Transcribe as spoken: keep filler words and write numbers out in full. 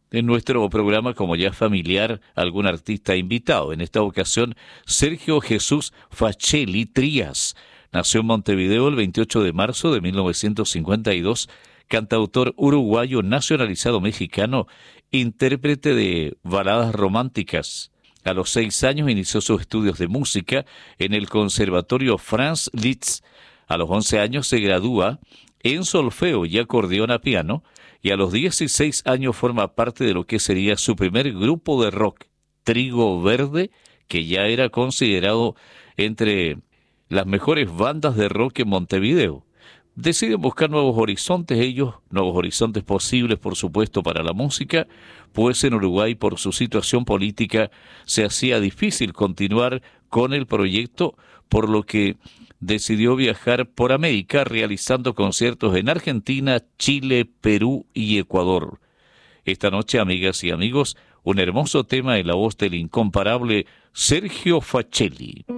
En nuestro programa, como ya es familiar, algún artista invitado. En esta ocasión, Sergio Jesús Facelli Trías. Nació en Montevideo el veintiocho de marzo de mil novecientos cincuenta y dos, cantautor uruguayo nacionalizado mexicano, intérprete de baladas románticas. A los seis años inició sus estudios de música en el Conservatorio Franz Liszt. A los once años se gradúa en solfeo y acordeón a piano, y a los dieciséis años forma parte de lo que sería su primer grupo de rock, Trigo Verde, que ya era considerado entre las mejores bandas de rock en Montevideo. Deciden buscar nuevos horizontes ellos, nuevos horizontes posibles, por supuesto, para la música, pues en Uruguay, por su situación política, se hacía difícil continuar con el proyecto, por lo que decidió viajar por América realizando conciertos en Argentina, Chile, Perú y Ecuador. Esta noche, amigas y amigos, un hermoso tema en la voz del incomparable Sergio Facelli.